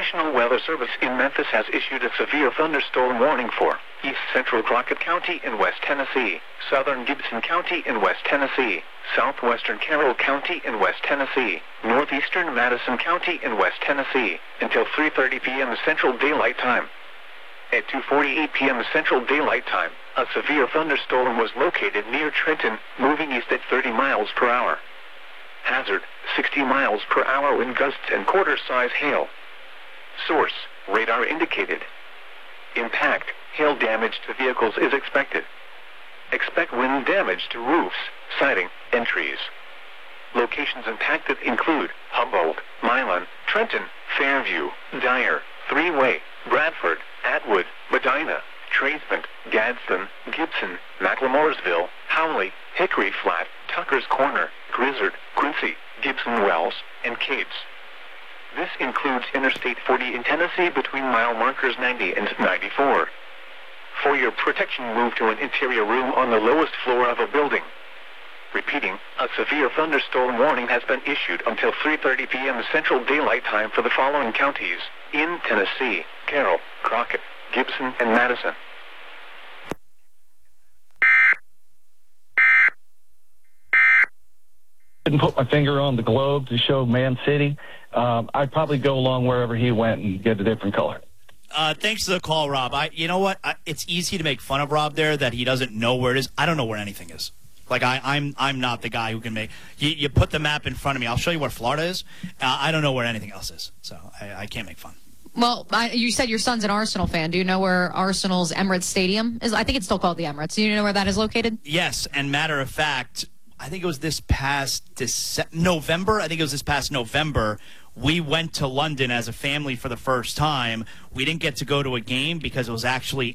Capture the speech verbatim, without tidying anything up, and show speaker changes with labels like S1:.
S1: National Weather Service in Memphis has issued a severe thunderstorm warning for East Central Crockett County in West Tennessee, Southern Gibson County in West Tennessee, Southwestern Carroll County in West Tennessee, Northeastern Madison County in West Tennessee, until three thirty p m Central Daylight Time. At two forty-eight p m Central Daylight Time, a severe thunderstorm was located near Trenton, moving east at thirty miles per hour. Hazard, sixty miles per hour wind gusts and quarter-size hail. Source, radar indicated. Impact, hail damage to vehicles is expected. Expect wind damage to roofs, siding, and trees. Locations impacted include Humboldt, Milan, Trenton, Fairview, Dyer, Three-Way, Bradford, Atwood, Medina, Tradesman, Gadsden, Gibson, McLemoresville, Howley, Hickory Flat, Tucker's Corner, Grizzard, Quincy, Gibson Wells, and Cades. This includes Interstate forty in Tennessee between mile markers ninety and ninety-four. For your protection, move to an interior room on the lowest floor of a building. Repeating, a severe thunderstorm warning has been issued until three thirty p m Central Daylight Time for the following counties in Tennessee: Carroll, Crockett, Gibson, and Madison.
S2: Didn't put my finger on the globe to show Man City. Um, I'd probably go along wherever he went and get a different color.
S3: Uh, thanks for the call, Rob. I, you know what? I, it's easy to make fun of Rob there that he doesn't know where it is. I don't know where anything is. Like I, I'm, I'm not the guy who can make. You, you put the map in front of me. I'll show you where Florida is. Uh, I don't know where anything else is, so I, I can't make fun.
S4: Well, I, you said your son's an Arsenal fan. Do you know where Arsenal's Emirates Stadium is? I think it's still called the Emirates. Do you know where that is located?
S3: Yes, and matter of fact, I think it was this past Dece- November. I think it was this past November. We went to London as a family for the first time. We didn't get to go to a game because it was actually